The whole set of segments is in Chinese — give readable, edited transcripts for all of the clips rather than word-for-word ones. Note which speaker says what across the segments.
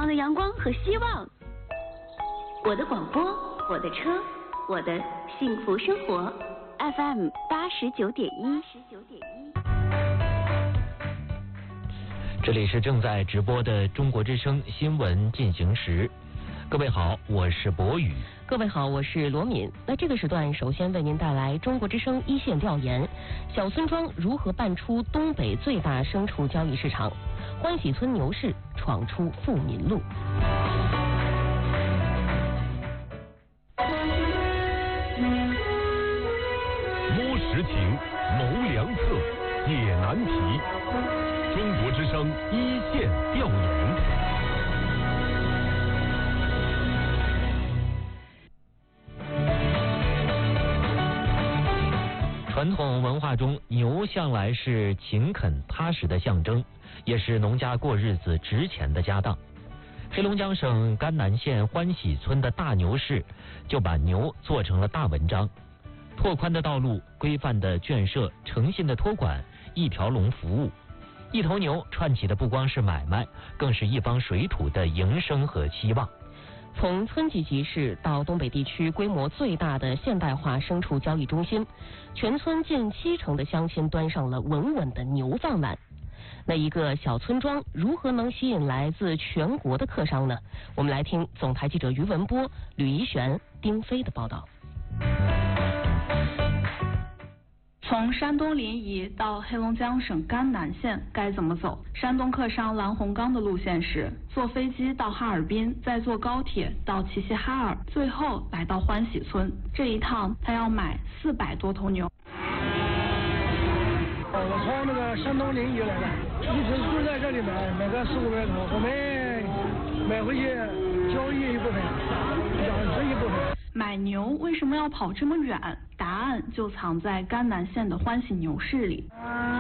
Speaker 1: 的阳光和希望。我的广播，我的车，我的幸福生活。FM 89.1。
Speaker 2: 这里是正在直播的中国之声新闻进行时。各位好，我是博宇。
Speaker 3: 各位好，我是罗敏。那这个时段首先为您带来中国之声一线调研：小村庄如何办出东北最大牲畜交易市场？欢喜村牛市闯出富民路。
Speaker 4: 摸实情，谋良策，解难题。中国之声一线调研。
Speaker 2: 传统文化中，牛向来是勤恳踏实的象征，也是农家过日子值钱的家当。黑龙江省甘南县欢喜村的大牛市就把牛做成了大文章。拓宽的道路、规范的圈舍、诚信的托管，一条龙服务。一头牛串起的不光是买卖，更是一方水土的营生和期望。
Speaker 3: 从村级集市到东北地区规模最大的现代化牲畜交易中心，全村近70%的乡亲端上了稳稳的牛饭碗。那一个小村庄如何能吸引来自全国的客商呢？我们来听总台记者于文波、吕怡璇、丁飞的报道。
Speaker 5: 从山东临沂到黑龙江省甘南县该怎么走？山东客商蓝洪刚的路线是坐飞机到哈尔滨，再坐高铁到齐齐哈尔，最后来到欢喜村。这一趟他要买400多头牛。
Speaker 6: 我从那个山东临沂来的，一直住在这里买个400-500头，我们买回去交易一部分，养殖一部分。
Speaker 5: 买牛为什么要跑这么远？答案就藏在甘南县的欢喜牛市里。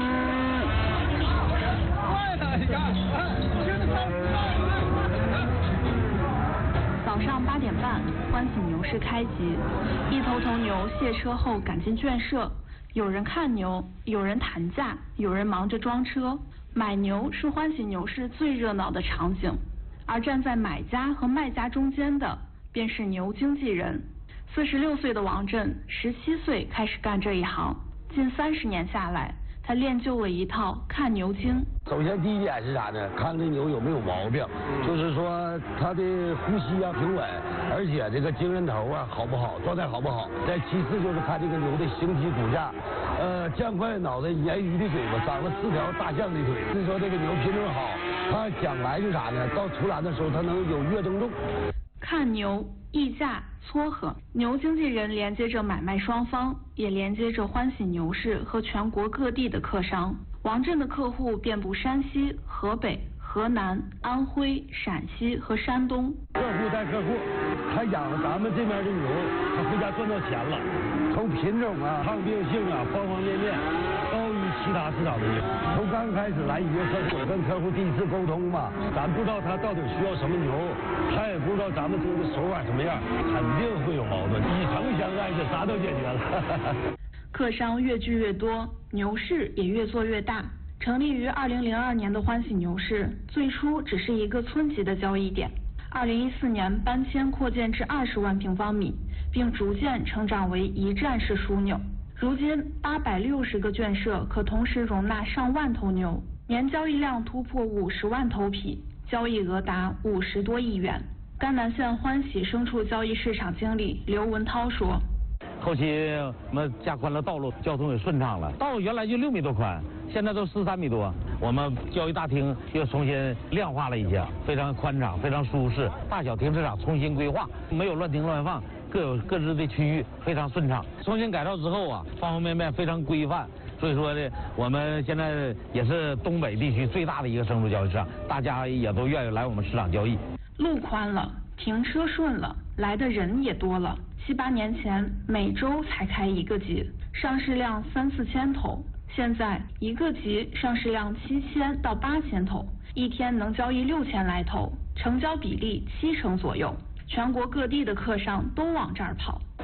Speaker 5: 早上8点半，欢喜牛市开集，一头头牛卸车后赶进圈舍，有人看牛，有人谈价，有人忙着装车。买牛是欢喜牛市最热闹的场景，而站在买家和卖家中间的便是牛经纪人。46岁的王震，17岁开始干这一行，近30年下来，他练就了一套看牛经。
Speaker 7: 首先第一点是啥呢？看这牛有没有毛病，就是说它的呼吸啊平稳，而且这个精神头啊好不好，状态好不好。再其次就是看这个牛的形体骨架，酱块脑袋，鲶鱼的嘴巴，长了4条大象的腿。所以说这个牛品种好，它将来就啥呢？到出栏的时候它能有月增重。
Speaker 5: 看牛、议价、撮合，牛经纪人连接着买卖双方，也连接着欢喜牛市和全国各地的客商。王震的客户遍布山西、河北、河南、安徽、陕西和山东。
Speaker 7: 客户带客户，他养了咱们这边的牛，他回家赚到钱了。从品种啊、抗病性啊，方方面面高于其他市场的牛。从刚开始来约客户，跟客户第一次沟通嘛，咱不知道他到底需要什么牛，他也不知道咱们这个手法什么样，肯定会有矛盾。以诚相爱，这啥都解决了。
Speaker 5: 客商越聚越多，牛市也越做越大。成立于2002年的欢喜牛市，最初只是一个村级的交易点，2014年搬迁扩建至20万平方米，并逐渐成长为一站式枢纽。如今860个圈舍可同时容纳上万头牛，年交易量突破50万头匹，交易额达50多亿元。甘南县欢喜牲畜交易市场经理刘文涛说：
Speaker 8: 后期我们加宽了道路，交通也顺畅了。道路原来就6米多宽，现在都13米多。我们交易大厅又重新亮化了一些，非常宽敞，非常舒适。大小停车场重新规划，没有乱停乱放，各有各自的区域，非常顺畅。重新改造之后啊，方方面面非常规范。所以说呢，我们现在也是东北地区最大的一个牲畜交易市场，大家也都愿意来我们市场交易。
Speaker 5: 路宽了，停车顺了，来的人也多了。7、8年前每周才开一个集，上市量3、4千头，现在一个集上市量7000到8000头，一天能交易6000来头，成交比例70%左右。全国各地的客商都往这儿跑。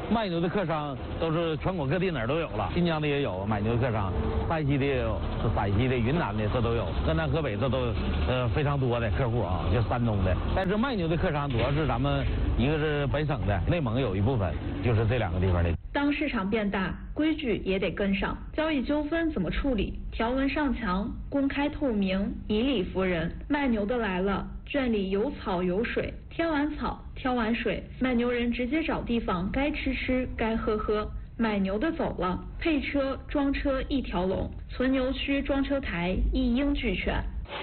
Speaker 8: 卖牛的客商都是全国各地哪儿都有了，新疆的也有买牛的客商，山西的也有，陕西的、云南的这都有，河南、河北这都非常多的客户啊，就山东的。但是卖牛的客商主要是咱们一个是本省的，内蒙有一部分，就是这2个地方的。
Speaker 5: 当市场变大，规矩也得跟上。交易纠纷怎么处理？条文上墙，公开透明，以理服人。卖牛的来了，圈里有草有水，挑完草，挑完水，卖牛人直接找地方，该吃吃，该喝喝。买牛的走了，配车、装车一条龙，存牛区、装车台一应俱全。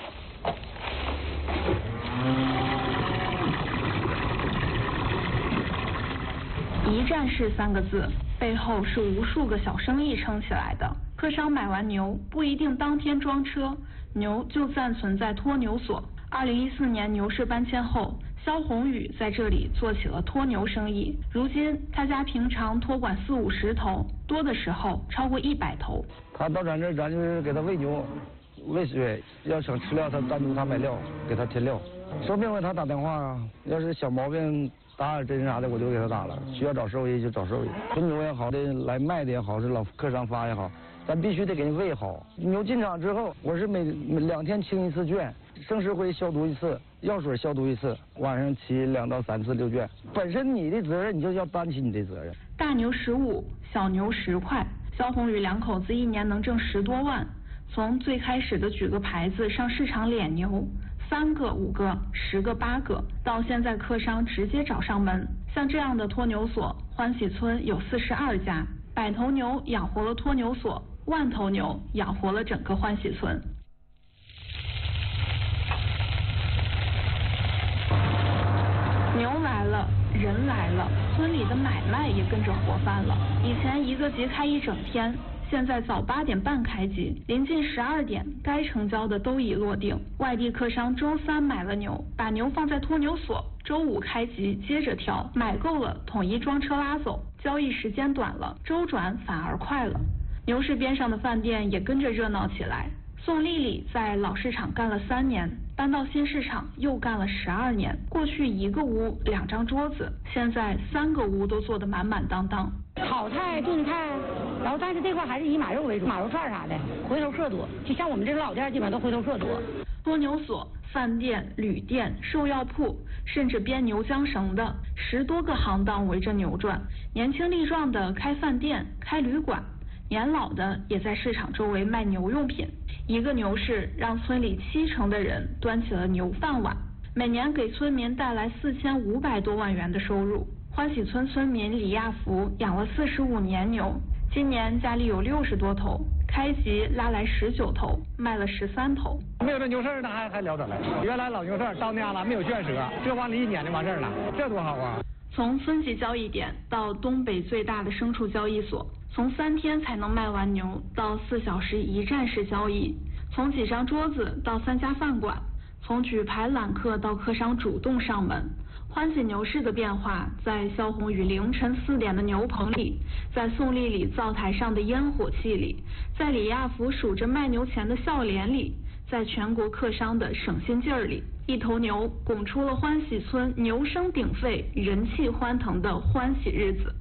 Speaker 5: 一站式3个字，背后是无数个小生意撑起来的。客商买完牛不一定当天装车，牛就暂存在托牛所。2014年牛市搬迁后，肖宏宇在这里做起了托牛生意。如今他家平常托管40-50头，多的时候超过100头。
Speaker 6: 他到咱这儿，咱就是给他喂牛、喂水，要想吃料，他单独他买料，给他添料。生病了他打电话啊，要是小毛病打点针啥的，我就给他打了。需要找兽医就找兽医。存牛也好的，来卖的也好，是老客商发也好，咱必须得给你喂好。牛进场之后，我是每2天清1次圈，生石灰消毒1次，药水消毒1次，晚上骑2到3次溜圈。本身你的责任，你就要担起你的责任。
Speaker 5: 大牛15，小牛10块。肖宏宇2口子1年能挣10多万。从最开始的举个牌子上市场敛牛，3个、5个、10个、8个，到现在客商直接找上门。像这样的托牛所，欢喜村有42家，100头牛养活了托牛所，10000头牛养活了整个欢喜村。牛来了，人来了，村里的买卖也跟着活泛了。以前一个集开1整天，现在早8点半开集，临近12点，该成交的都已落定。外地客商周3买了牛，把牛放在托牛所，周5开集接着挑，买够了统一装车拉走，交易时间短了，周转反而快了。牛市边上的饭店也跟着热闹起来。宋丽丽在老市场干了3年，搬到新市场又干了12年。过去1个屋2张桌子，现在3个屋都坐得满满当当。
Speaker 9: 炒菜、炖菜，然后但是这块还是以马肉为主，马肉串啥的，回头客多。就像我们这个老店，基本上都回头客多。
Speaker 5: 托牛所、饭店、旅店、兽药铺，甚至编牛缰绳的10多个行当围着牛转。年轻力壮的开饭店、开旅馆，年老的也在市场周围卖牛用品。一个牛市让村里70%的人端起了牛饭碗，每年给村民带来4500多万元的收入。欢喜村村民李亚福养了45年牛，今年家里有60多头，开集拉来19头，卖了13头。
Speaker 6: 没有这牛市呢，还了得了。原来老牛市到那样了，没有圈舍，这完了1年就完事了，这多好啊！
Speaker 5: 从村级交易点到东北最大的牲畜交易所，从3天才能卖完牛到4小时1站式交易，从几张桌子到3家饭馆，从举牌揽客到客商主动上门。欢喜牛市的变化，在肖宏宇凌晨4点的牛棚里，在宋丽丽灶台上的烟火气里，在李亚福数着卖牛钱的笑脸里，在全国客商的省心劲儿里，一头牛拱出了欢喜村牛声鼎沸、人气欢腾的欢喜日子。